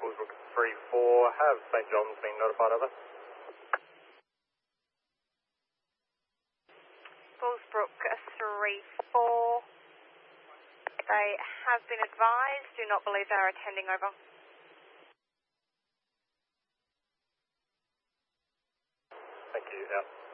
Bullsbrook 3-4. Have St John's been notified of it? Bullsbrook 3-4. They have been advised. Do not believe they are attending, over. Thank you, out.